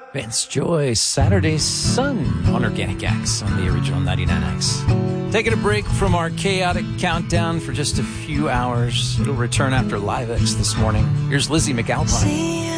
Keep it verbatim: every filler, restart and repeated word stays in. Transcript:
Vance Joy, Saturday Sun on Organic X on the original ninety-nine X. Taking a break from our chaotic countdown for just a few hours. It'll return after Live X this morning. Here's Lizzie McAlpine.